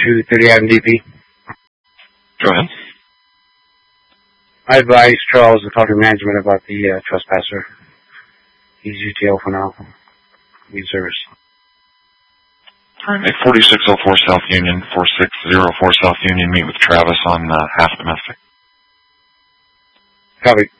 230 MDP. Go ahead. I advise Charles to talk to management about the trespasser. He's UTO for now. Need service. All right, 4604 South Union, 4604 South Union, meet with Travis on half domestic. Copy.